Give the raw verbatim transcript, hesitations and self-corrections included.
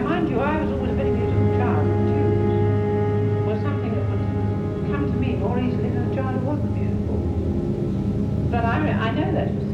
mind you, I was always a very beautiful child, and tunes were something that would come to me more easily than a child who wasn't beautiful. But I, I know that was